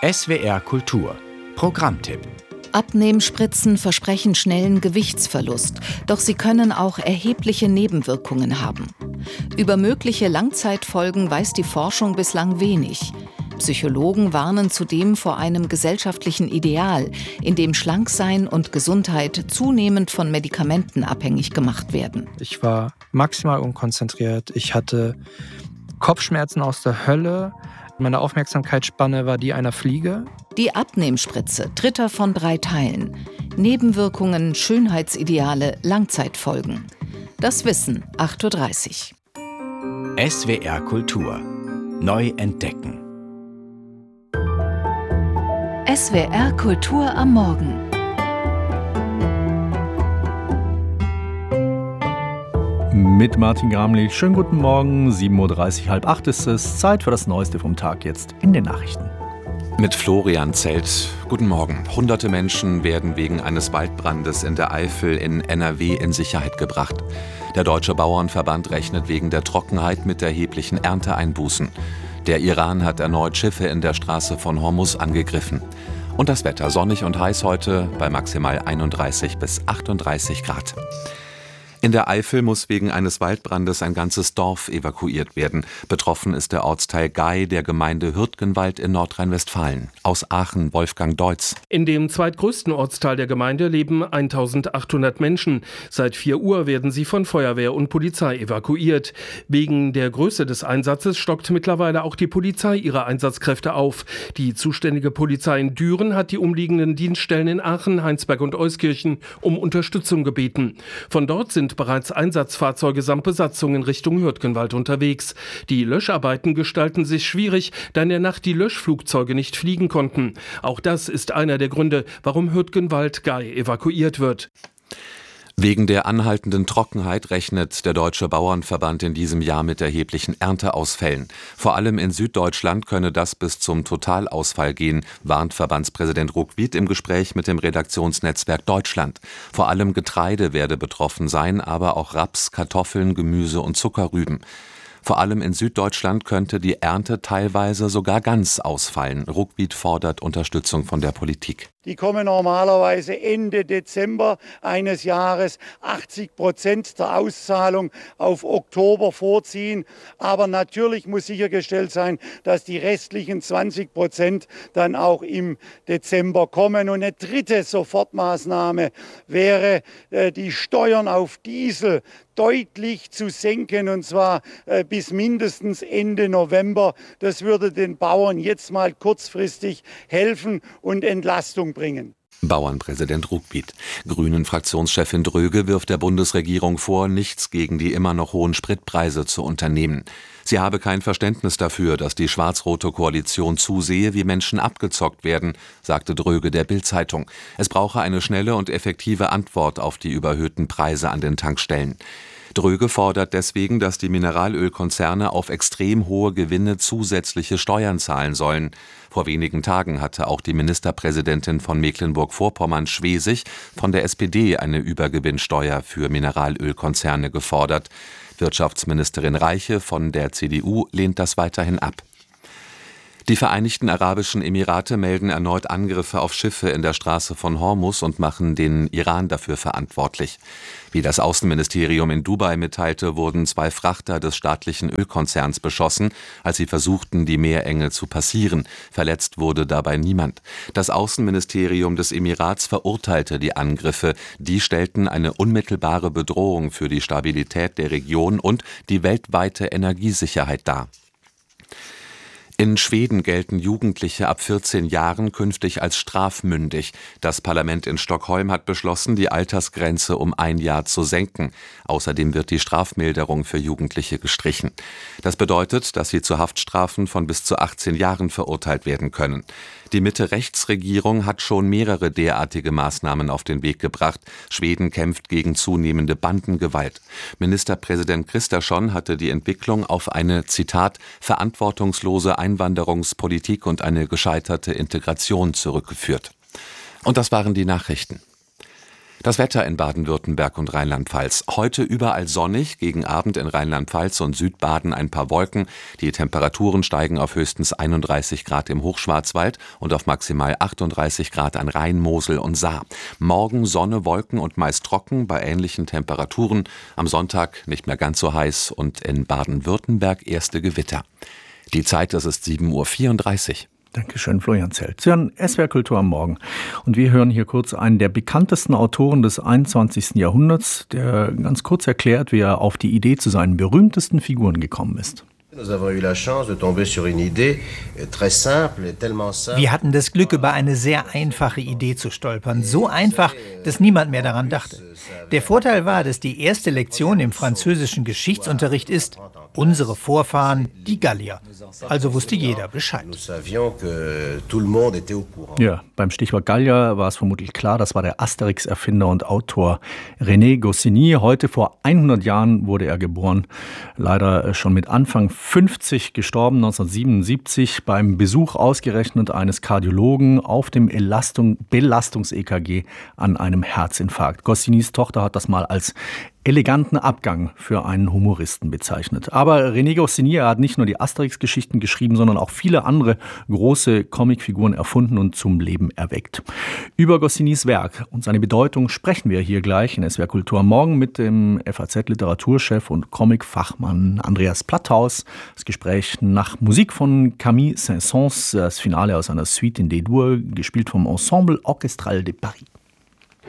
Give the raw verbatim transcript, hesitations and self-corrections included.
S W R Kultur Programmtipp. Abnehmspritzen versprechen schnellen Gewichtsverlust, doch sie können auch erhebliche Nebenwirkungen haben. Über mögliche Langzeitfolgen weiß die Forschung bislang wenig. Psychologen warnen zudem vor einem gesellschaftlichen Ideal, in dem Schlanksein und Gesundheit zunehmend von Medikamenten abhängig gemacht werden. Ich war maximal unkonzentriert, ich hatte Kopfschmerzen aus der Hölle, meine Aufmerksamkeitsspanne war die einer Fliege. Die Abnehmspritze, dritter von drei Teilen. Nebenwirkungen, Schönheitsideale, Langzeitfolgen. Das Wissen, acht Uhr dreißig. S W R Kultur. Neu entdecken. S W R Kultur am Morgen. Mit Martin Gramlich. Schönen guten Morgen. sieben Uhr dreißig, halb acht ist es. Zeit für das Neueste vom Tag jetzt in den Nachrichten. Mit Florian Zelt. Guten Morgen. Hunderte Menschen werden wegen eines Waldbrandes in der Eifel in N R W in Sicherheit gebracht. Der Deutsche Bauernverband rechnet wegen der Trockenheit mit erheblichen Ernteeinbußen. Der Iran hat erneut Schiffe in der Straße von Hormuz angegriffen. Und das Wetter sonnig und heiß heute bei maximal einunddreißig bis achtunddreißig Grad. In der Eifel muss wegen eines Waldbrandes ein ganzes Dorf evakuiert werden. Betroffen ist der Ortsteil Gay der Gemeinde Hürtgenwald in Nordrhein-Westfalen. Aus Aachen Wolfgang Deutz. In dem zweitgrößten Ortsteil der Gemeinde leben eintausendachthundert Menschen. Seit vier Uhr werden sie von Feuerwehr und Polizei evakuiert. Wegen der Größe des Einsatzes stockt mittlerweile auch die Polizei ihre Einsatzkräfte auf. Die zuständige Polizei in Düren hat die umliegenden Dienststellen in Aachen, Heinsberg und Euskirchen um Unterstützung gebeten. Von dort sind bereits Einsatzfahrzeuge samt Besatzung in Richtung Hürtgenwald unterwegs. Die Löscharbeiten gestalten sich schwierig, da in der Nacht die Löschflugzeuge nicht fliegen konnten. Auch das ist einer der Gründe, warum Hürtgenwald-Gay evakuiert wird. Wegen der anhaltenden Trockenheit rechnet der Deutsche Bauernverband in diesem Jahr mit erheblichen Ernteausfällen. Vor allem in Süddeutschland könne das bis zum Totalausfall gehen, warnt Verbandspräsident Ruckwied im Gespräch mit dem Redaktionsnetzwerk Deutschland. Vor allem Getreide werde betroffen sein, aber auch Raps, Kartoffeln, Gemüse und Zuckerrüben. Vor allem in Süddeutschland könnte die Ernte teilweise sogar ganz ausfallen. Ruckwied fordert Unterstützung von der Politik. Die kommen normalerweise Ende Dezember eines Jahres, achtzig Prozent der Auszahlung auf Oktober vorziehen. Aber natürlich muss sichergestellt sein, dass die restlichen zwanzig Prozent dann auch im Dezember kommen. Und eine dritte Sofortmaßnahme wäre, die Steuern auf Diesel deutlich zu senken, und zwar bis mindestens Ende November. Das würde den Bauern jetzt mal kurzfristig helfen und Entlastung bringen. Bauernpräsident Ruckwied. Grünen-Fraktionschefin Dröge wirft der Bundesregierung vor, nichts gegen die immer noch hohen Spritpreise zu unternehmen. Sie habe kein Verständnis dafür, dass die schwarz-rote Koalition zusehe, wie Menschen abgezockt werden, sagte Dröge der Bild-Zeitung. Es brauche eine schnelle und effektive Antwort auf die überhöhten Preise an den Tankstellen. Dröge fordert deswegen, dass die Mineralölkonzerne auf extrem hohe Gewinne zusätzliche Steuern zahlen sollen. Vor wenigen Tagen hatte auch die Ministerpräsidentin von Mecklenburg-Vorpommern Schwesig von der S P D eine Übergewinnsteuer für Mineralölkonzerne gefordert. Wirtschaftsministerin Reiche von der C D U lehnt das weiterhin ab. Die Vereinigten Arabischen Emirate melden erneut Angriffe auf Schiffe in der Straße von Hormuz und machen den Iran dafür verantwortlich. Wie das Außenministerium in Dubai mitteilte, wurden zwei Frachter des staatlichen Ölkonzerns beschossen, als sie versuchten, die Meerenge zu passieren. Verletzt wurde dabei niemand. Das Außenministerium des Emirats verurteilte die Angriffe. Die stellten eine unmittelbare Bedrohung für die Stabilität der Region und die weltweite Energiesicherheit dar. In Schweden gelten Jugendliche ab vierzehn Jahren künftig als strafmündig. Das Parlament in Stockholm hat beschlossen, die Altersgrenze um ein Jahr zu senken. Außerdem wird die Strafmilderung für Jugendliche gestrichen. Das bedeutet, dass sie zu Haftstrafen von bis zu achtzehn Jahren verurteilt werden können. Die Mitte-Rechts-Regierung hat schon mehrere derartige Maßnahmen auf den Weg gebracht. Schweden kämpft gegen zunehmende Bandengewalt. Ministerpräsident Kristersson hatte die Entwicklung auf eine, Zitat, verantwortungslose Einwanderungspolitik und eine gescheiterte Integration zurückgeführt. Und das waren die Nachrichten. Das Wetter in Baden-Württemberg und Rheinland-Pfalz. Heute überall sonnig, gegen Abend in Rheinland-Pfalz und Südbaden ein paar Wolken. Die Temperaturen steigen auf höchstens einunddreißig Grad im Hochschwarzwald und auf maximal achtunddreißig Grad an Rhein, Mosel und Saar. Morgen Sonne, Wolken und meist trocken bei ähnlichen Temperaturen. Am Sonntag nicht mehr ganz so heiß und in Baden-Württemberg erste Gewitter. Die Zeit, das ist sieben Uhr vierunddreißig. Dankeschön, Florian Zelt. Sie hören S W R Kultur am Morgen. Und wir hören hier kurz einen der bekanntesten Autoren des einundzwanzigsten Jahrhunderts, der ganz kurz erklärt, wie er auf die Idee zu seinen berühmtesten Figuren gekommen ist. Wir hatten das Glück, über eine sehr einfache Idee zu stolpern. So einfach, dass niemand mehr daran dachte. Der Vorteil war, dass die erste Lektion im französischen Geschichtsunterricht ist: unsere Vorfahren, die Gallier. Also wusste jeder Bescheid. Ja, beim Stichwort Gallier war es vermutlich klar, das war der Asterix-Erfinder und Autor René Goscinny. Heute vor hundert Jahren wurde er geboren, leider schon mit Anfang fünfzig gestorben, neunzehnhundertsiebenundsiebzig, beim Besuch ausgerechnet eines Kardiologen auf dem Belastung, Belastungs-E K G an einem Herzinfarkt. Goscinnys Tochter hat das mal als eleganten Abgang für einen Humoristen bezeichnet. Aber René Goscinny hat nicht nur die Asterix-Geschichten geschrieben, sondern auch viele andere große Comicfiguren erfunden und zum Leben erweckt. Über Goscinnys Werk und seine Bedeutung sprechen wir hier gleich in S W R Kultur am Morgen mit dem F A Z-Literaturchef und Comicfachmann Andreas Platthaus. Das Gespräch nach Musik von Camille Saint-Saëns, das Finale aus einer Suite in D-Dur, gespielt vom Ensemble Orchestral de Paris.